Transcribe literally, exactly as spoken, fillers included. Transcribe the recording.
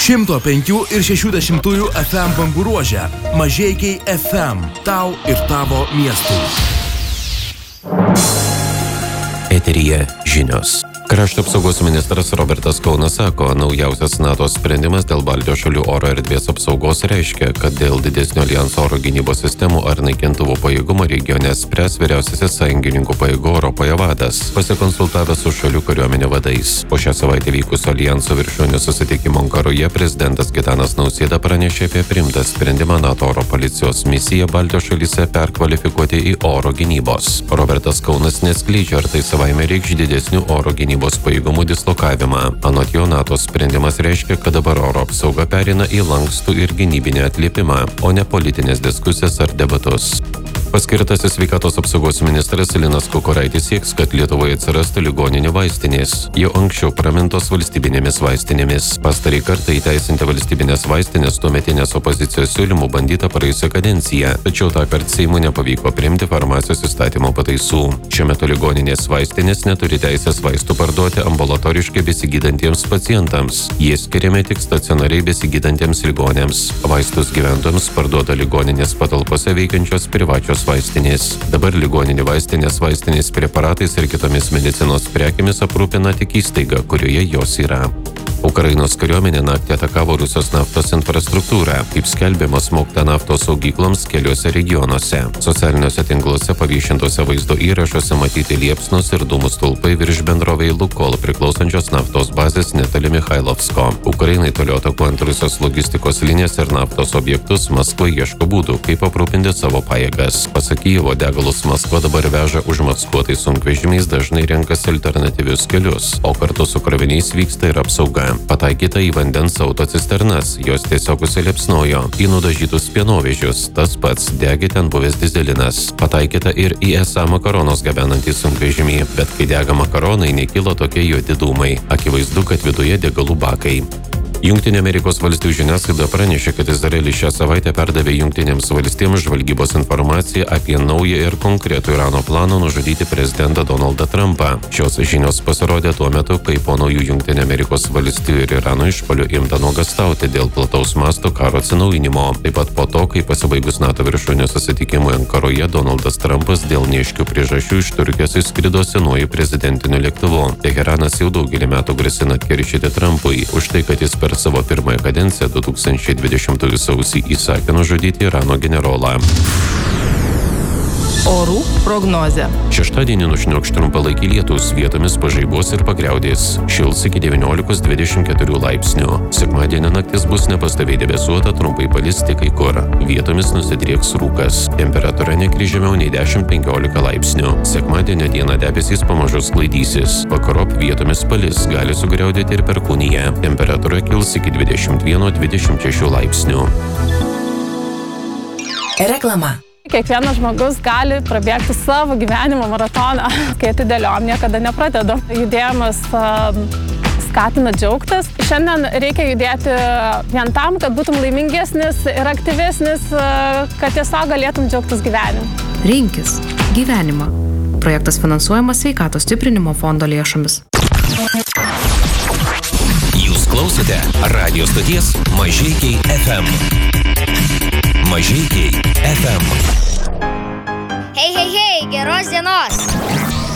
šimto penkių ir šešių dešimtųjų F M bangų ruože. Mažeikiai F M. Tau ir tavo miestui. Eteryje žinios. Krašto apsaugos ministras Robertas Kaunas sako, naujausias NATO sprendimas dėl Baltijos šalių oro erdvės apsaugos reiškia, kad dėl didesnio aljanso oro gynybos sistemų ar naikintuvų pajėgumo regione spręs vyriausiasis sąjungininkų pajėgų Europoje vadas, pasikonsultavęs su šalių kariuomenių vadais. Po šią savaitę vykusio aljanso viršūnių susitikimo Ankaroje prezidentas Gitanas Nausėda pranešė apie priimtą sprendimą NATO oro policijos misiją Baltijos šalyse perkvalifikuoti į oro gynybos. Robertas Kaunas neskleidžia, ar tai savaime reikš didesnių oro gynybos pajėgumų dislokavimą. Anot jo, NATO sprendimas reiškia, kad dabar oro apsauga pereina į lankstų ir gynybinį atliepimą, o ne politinės diskusijas ar debatus. Paskirtasis sveikatos apsaugos ministras Linas Kukuraitis sieks, kad Lietuvoje atsirastų ligoninių vaistinės, jau anksčiau pramintos valstybinėmis vaistinėmis. Pastarį kartą įteisinti valstybinės vaistinės tuometinės opozicijos siūlymų bandyta praėjusią kadenciją, tačiau tąkart Seimui nepavyko priimti farmacijos įstatymo pataisų. Šiuo metu ligoninės vaistinės neturi teisės vaistų parduoti ambulatoriškai besigydantiems pacientams. Jie skiriami tik stacionariai besigydantiems ligonėms. Vaistus gyventojams parduoda ligoninės patalpose veikiančios privačios vaistinės. Dabar ligoninių vaistinės vaistinės preparatais ir kitomis medicinos prekėmis aprūpina tik įstaiga, kurioje jos yra. Ukrainos kariuomenė naktį atakavo Rusijos naftos infrastruktūrą, kaip skelbiama smogta naftos saugykloms keliuose regionuose. Socialiniuose tinkluose paviešintose vaizdo įrašuose matyti liepsnos ir dūmų stulpai virš bendrovei Lukol priklausančios naftos bazės netoli Mikhailovsko. Ukrainai toliau atakuojant Rusijos logistikos linijas ir naftos objektus, Maskva ieško būdų, kaip aprūpinti savo pajėgas. Pasak Kijevo, degalus Maskva dabar veža užmaskuotais sunkvežimiais, dažnai renkasi alternatyvius kelius, o kartu su kroviniais vyksta ir apsauga. Pataikyta į vandens autocisternas, jos tiesiog užsiliepsnojo, į nudažytus pienovežius, tas pats degė ten buvęs dizelinas. Pataikyta ir į esą makaronus gabenantį sunkvežimį, bet kai dega makaronai, nekilo tokie juodi dūmai. Akivaizdu, kad viduje degalų bakai. Jungtinių Amerikos valstijų žiniasklaida pranešė, kad Izraelis šią savaitę perdavė Jungtinėms valstijoms žvalgybos informaciją apie naują ir konkretų Irano planą nužudyti prezidentą Donaldą Trumpą. Šios žinios pasirodė tuo metu, kai po naujų Jungtinių Amerikos valstijų ir Irano išpuolių imta nuogąstauti dėl plataus masto karo atsinaujinimo. Taip pat po to, kai pasibaigus NATO viršūnių susitikimui Ankaroje, Donaldas Trumpas dėl neaiškių priežasčių iš Turkijos išskrido senuoju prezidentiniu lėktuvu. Teheranas jau daugelį metų grasina atkeršyti Trumpui už tai, kad jis per savo pirmąją kadenciją du tūkstančiai dvidešimtųjų sausį įsakė nužudyti Irano generolą. Orų prognozė. Šeštadienį nušniokš trumpalaikiai lietūs, vietomis pažaibos ir pagriaudės. Šils iki devyniolikos dvidešimt keturių laipsnių. Sekmadienio naktis bus nepastoviai debesuota, trumpai palis tik kai kur. Vietomis nusidrieks rūkas. Temperatūra nekris žemiau nei dešimt penkiolika laipsnių. Sekmadienio dieną debesys pamažu sklaidysis. Vakarop vietomis palis, gali sugriaudėti ir perkūnija. Temperatūra kils iki dvidešimt vieno dvidešimt šešių laipsnių. Reklama. Kiekvienas žmogus gali prabėgti savo gyvenimo maratoną, kai atidėliom niekada nepradedu. Judėjimas uh, skatina džiaugtis. Šiandien reikia judėti vien tam, kad būtum laimingesnis ir aktyvesnis, uh, kad tiesiog galėtum džiaugtis gyvenimu. Rinkis gyvenimą. Projektas finansuojamas Sveikatos stiprinimo fondo lėšomis. Jūs klausėte radijo stoties Mažeikiai F M. Mažeikiai F M. Hei, hei, hei, geros dienos!